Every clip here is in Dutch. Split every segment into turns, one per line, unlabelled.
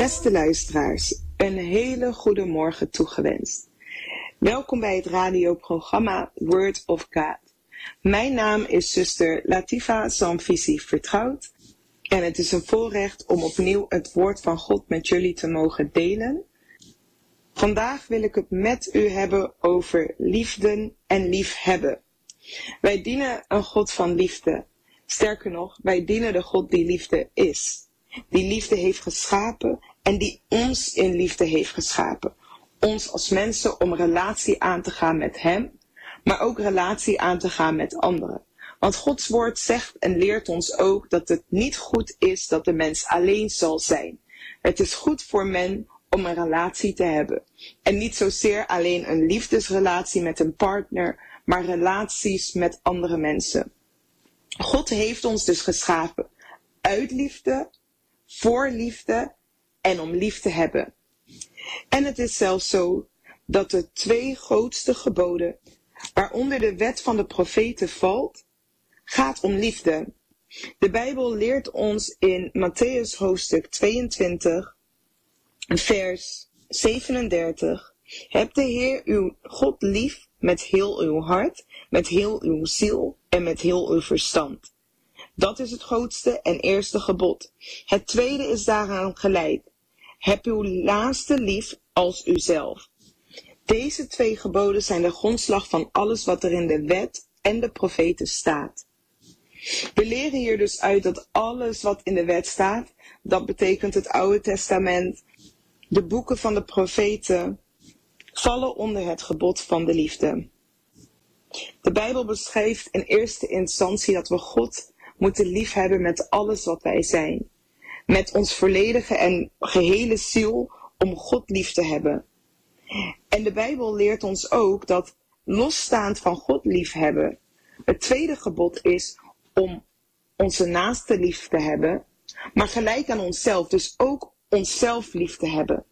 Beste luisteraars, een hele goede morgen toegewenst. Welkom bij het radioprogramma Word of God. Mijn naam is zuster Latifa Zamfisi Vertrouwd en het is een voorrecht om opnieuw het woord van God met jullie te mogen delen. Vandaag wil ik het met u hebben over liefde en liefhebben. Wij dienen een God van liefde. Sterker nog, wij dienen de God die liefde is. Die liefde heeft geschapen en die ons in liefde heeft geschapen. Ons als mensen om relatie aan te gaan met hem, maar ook relatie aan te gaan met anderen. Want Gods woord zegt en leert ons ook dat het niet goed is dat de mens alleen zal zijn. Het is goed voor men om een relatie te hebben. En niet zozeer alleen een liefdesrelatie met een partner, maar relaties met andere mensen. God heeft ons dus geschapen uit liefde, voor liefde en om lief te hebben. En het is zelfs zo dat de 2 grootste geboden, waaronder de wet van de profeten valt, gaat om liefde. De Bijbel leert ons in Mattheüs hoofdstuk 22, vers 37. Heb de Heer uw God lief met heel uw hart, met heel uw ziel en met heel uw verstand. Dat is het grootste en eerste gebod. Het tweede is daaraan gelijk. Heb uw naaste lief als uzelf. Deze 2 geboden zijn de grondslag van alles wat er in de wet en de profeten staat. We leren hier dus uit dat alles wat in de wet staat, dat betekent het Oude Testament, de boeken van de profeten, vallen onder het gebod van de liefde. De Bijbel beschrijft in eerste instantie dat we God moeten liefhebben met alles wat wij zijn. Met ons volledige en gehele ziel om God lief te hebben. En de Bijbel leert ons ook dat losstaand van God liefhebben, het tweede gebod is om onze naaste lief te hebben, maar gelijk aan onszelf, dus ook onszelf lief te hebben.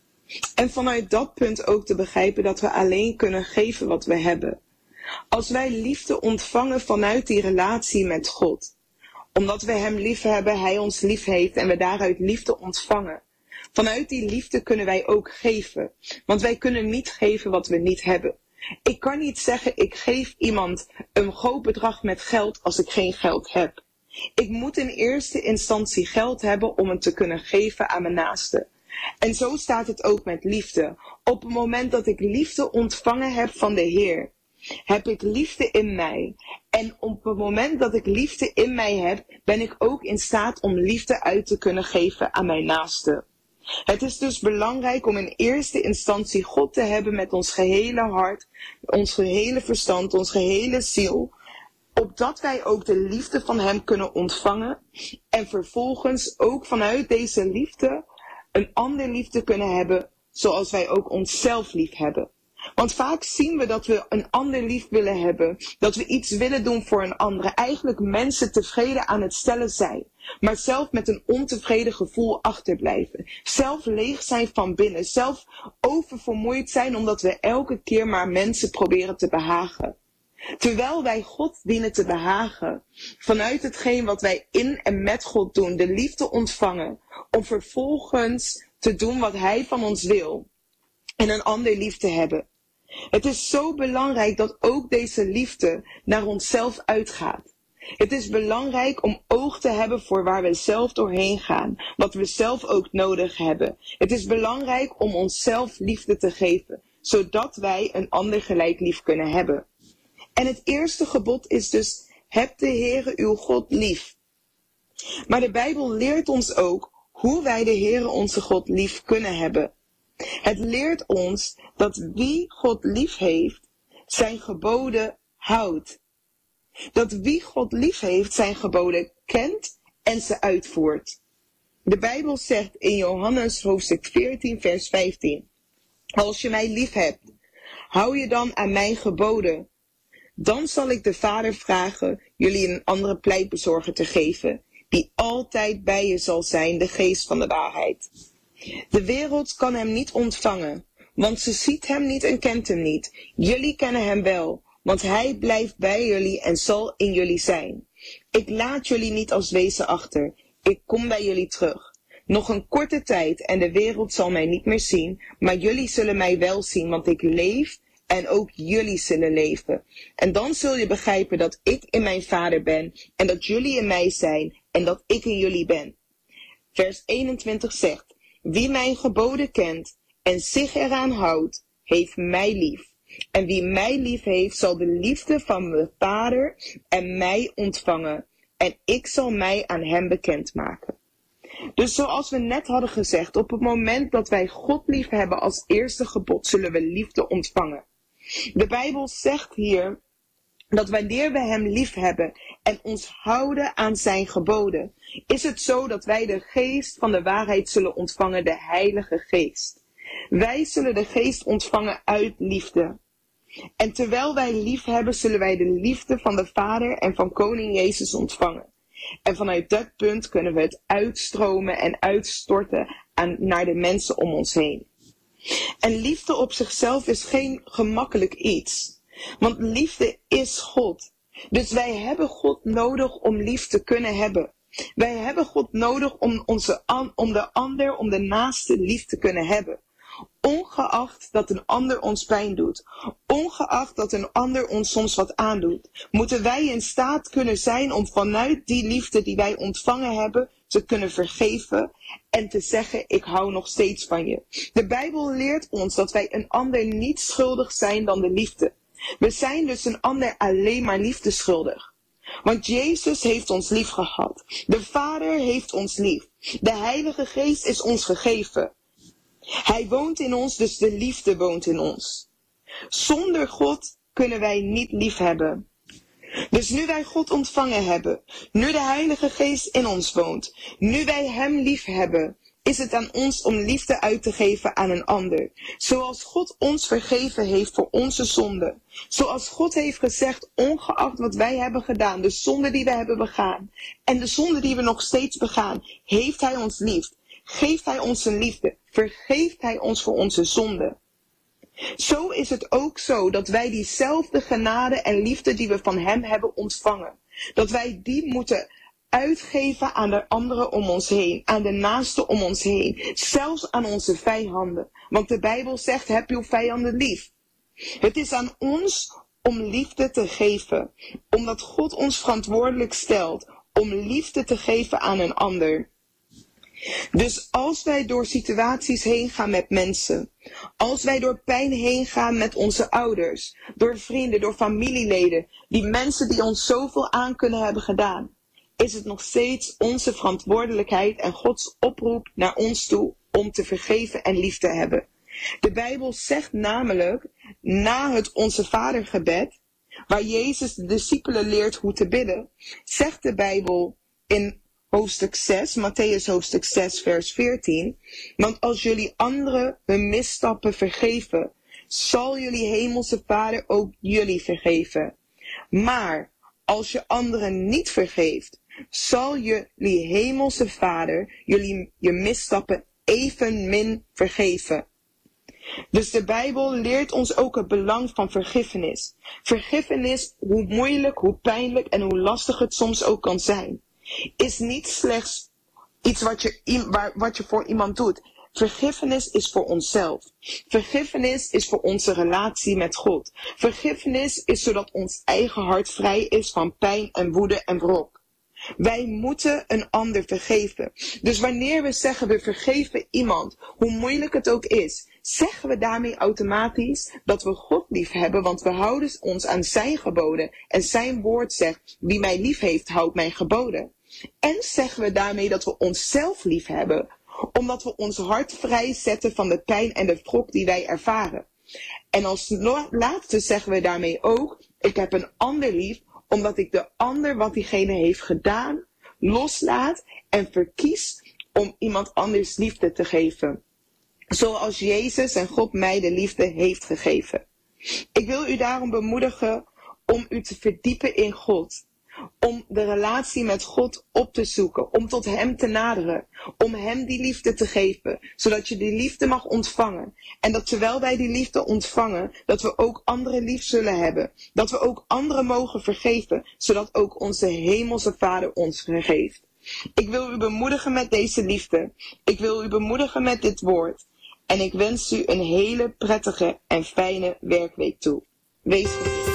En vanuit dat punt ook te begrijpen dat we alleen kunnen geven wat we hebben. Als wij liefde ontvangen vanuit die relatie met God, omdat we hem lief hebben, hij ons lief heeft en we daaruit liefde ontvangen. Vanuit die liefde kunnen wij ook geven. Want wij kunnen niet geven wat we niet hebben. Ik kan niet zeggen, ik geef iemand een groot bedrag met geld als ik geen geld heb. Ik moet in eerste instantie geld hebben om het te kunnen geven aan mijn naaste. En zo staat het ook met liefde. Op het moment dat ik liefde ontvangen heb van de Heer, heb ik liefde in mij. En op het moment dat ik liefde in mij heb, ben ik ook in staat om liefde uit te kunnen geven aan mijn naaste. Het is dus belangrijk om in eerste instantie God te hebben met ons gehele hart, ons gehele verstand, ons gehele ziel, opdat wij ook de liefde van hem kunnen ontvangen en vervolgens ook vanuit deze liefde een ander liefde kunnen hebben, zoals wij ook onszelf lief hebben. Want vaak zien we dat we een ander lief willen hebben, dat we iets willen doen voor een ander, eigenlijk mensen tevreden aan het stellen zijn, maar zelf met een ontevreden gevoel achterblijven. Zelf leeg zijn van binnen, zelf oververmoeid zijn omdat we elke keer maar mensen proberen te behagen. Terwijl wij God dienen te behagen, vanuit hetgeen wat wij in en met God doen, de liefde ontvangen, om vervolgens te doen wat hij van ons wil en een ander lief te hebben. Het is zo belangrijk dat ook deze liefde naar onszelf uitgaat. Het is belangrijk om oog te hebben voor waar we zelf doorheen gaan, wat we zelf ook nodig hebben. Het is belangrijk om onszelf liefde te geven, zodat wij een ander gelijk lief kunnen hebben. En het eerste gebod is dus, heb de Heere uw God lief. Maar de Bijbel leert ons ook hoe wij de Heere onze God lief kunnen hebben. Het leert ons dat wie God lief heeft, zijn geboden houdt. Dat wie God lief heeft, zijn geboden kent en ze uitvoert. De Bijbel zegt in Johannes hoofdstuk 14 vers 15. Als je mij lief hebt, hou je dan aan mijn geboden. Dan zal ik de Vader vragen jullie een andere pleitbezorger te geven, die altijd bij je zal zijn, de geest van de waarheid. De wereld kan hem niet ontvangen, want ze ziet hem niet en kent hem niet. Jullie kennen hem wel, want hij blijft bij jullie en zal in jullie zijn. Ik laat jullie niet als wezen achter, ik kom bij jullie terug. Nog een korte tijd en de wereld zal mij niet meer zien, maar jullie zullen mij wel zien, want ik leef en ook jullie zullen leven. En dan zul je begrijpen dat ik in mijn Vader ben en dat jullie in mij zijn en dat ik in jullie ben. Vers 21 zegt, wie mijn geboden kent en zich eraan houdt, heeft mij lief. En wie mij lief heeft, zal de liefde van mijn Vader en mij ontvangen. En ik zal mij aan hem bekendmaken. Dus zoals we net hadden gezegd, op het moment dat wij God lief hebben als eerste gebod, zullen we liefde ontvangen. De Bijbel zegt hier dat wanneer we hem lief hebben en ons houden aan zijn geboden, is het zo dat wij de geest van de waarheid zullen ontvangen, de Heilige Geest. Wij zullen de geest ontvangen uit liefde. En terwijl wij lief hebben, zullen wij de liefde van de Vader en van Koning Jezus ontvangen. En vanuit dat punt kunnen we het uitstromen en uitstorten naar de mensen om ons heen. En liefde op zichzelf is geen gemakkelijk iets. Want liefde is God. Dus wij hebben God nodig om lief te kunnen hebben. Wij hebben God nodig om de ander, om de naaste lief te kunnen hebben. Ongeacht dat een ander ons pijn doet, ongeacht dat een ander ons soms wat aandoet, moeten wij in staat kunnen zijn om vanuit die liefde die wij ontvangen hebben, te kunnen vergeven en te zeggen, ik hou nog steeds van je. De Bijbel leert ons dat wij een ander niet schuldig zijn dan de liefde. We zijn dus een ander alleen maar liefde schuldig. Want Jezus heeft ons lief gehad. De Vader heeft ons lief. De Heilige Geest is ons gegeven. Hij woont in ons, dus de liefde woont in ons. Zonder God kunnen wij niet lief hebben. Dus nu wij God ontvangen hebben, nu de Heilige Geest in ons woont, nu wij hem lief hebben, is het aan ons om liefde uit te geven aan een ander. Zoals God ons vergeven heeft voor onze zonden. Zoals God heeft gezegd, ongeacht wat wij hebben gedaan, de zonde die we hebben begaan en de zonde die we nog steeds begaan, heeft hij ons lief. Geeft hij ons zijn liefde. Vergeeft hij ons voor onze zonden. Zo is het ook zo dat wij diezelfde genade en liefde die we van hem hebben ontvangen, dat wij die moeten uitgeven aan de anderen om ons heen, aan de naasten om ons heen, zelfs aan onze vijanden. Want de Bijbel zegt, heb uw vijanden lief. Het is aan ons om liefde te geven, omdat God ons verantwoordelijk stelt om liefde te geven aan een ander. Dus als wij door situaties heen gaan met mensen, als wij door pijn heen gaan met onze ouders, door vrienden, door familieleden, die mensen die ons zoveel aan kunnen hebben gedaan, is het nog steeds onze verantwoordelijkheid en Gods oproep naar ons toe om te vergeven en lief te hebben. De Bijbel zegt namelijk, na het Onze Vader gebed, waar Jezus de discipelen leert hoe te bidden, zegt de Bijbel in hoofdstuk 6, Mattheüs hoofdstuk 6, vers 14. Want als jullie anderen hun misstappen vergeven, zal jullie hemelse Vader ook jullie vergeven. Maar als je anderen niet vergeeft, zal jullie hemelse Vader jullie je misstappen evenmin vergeven. Dus de Bijbel leert ons ook het belang van vergiffenis. Vergiffenis, hoe moeilijk, hoe pijnlijk en hoe lastig het soms ook kan zijn, is niet slechts iets wat je voor iemand doet. Vergiffenis is voor onszelf. Vergiffenis is voor onze relatie met God. Vergiffenis is zodat ons eigen hart vrij is van pijn en woede en wrok. Wij moeten een ander vergeven. Dus wanneer we zeggen we vergeven iemand, hoe moeilijk het ook is, zeggen we daarmee automatisch dat we God lief hebben, want we houden ons aan zijn geboden. En zijn woord zegt, wie mij lief heeft, houdt mijn geboden. En zeggen we daarmee dat we onszelf lief hebben, omdat we ons hart vrij zetten van de pijn en de wrok die wij ervaren. En als laatste zeggen we daarmee ook, ik heb een ander lief, omdat ik de ander wat diegene heeft gedaan, loslaat en verkies om iemand anders liefde te geven. Zoals Jezus en God mij de liefde heeft gegeven. Ik wil u daarom bemoedigen om u te verdiepen in God. Om de relatie met God op te zoeken. Om tot hem te naderen. Om hem die liefde te geven. Zodat je die liefde mag ontvangen. En dat terwijl wij die liefde ontvangen, dat we ook anderen lief zullen hebben. Dat we ook anderen mogen vergeven. Zodat ook onze hemelse Vader ons vergeeft. Ik wil u bemoedigen met deze liefde. Ik wil u bemoedigen met dit woord. En ik wens u een hele prettige en fijne werkweek toe. Wees gezegend.